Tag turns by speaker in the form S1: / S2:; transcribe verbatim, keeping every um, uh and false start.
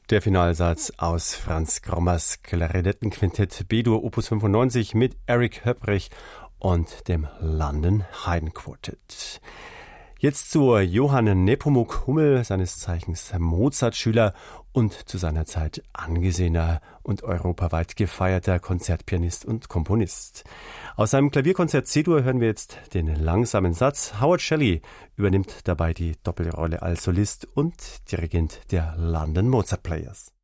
S1: Der Finalsatz aus Franz Grommers Klarinettenquintett B-Dur Opus fünfundneunzig mit Eric Höpprich und dem London Haydn Quartet. Jetzt zu Johann Nepomuk Hummel, seines Zeichens Mozart-Schüler und zu seiner Zeit angesehener und europaweit gefeierter Konzertpianist und Komponist. Aus seinem Klavierkonzert C-Dur hören wir jetzt den langsamen Satz. Howard Shelley übernimmt dabei die Doppelrolle als Solist und Dirigent der London Mozart Players.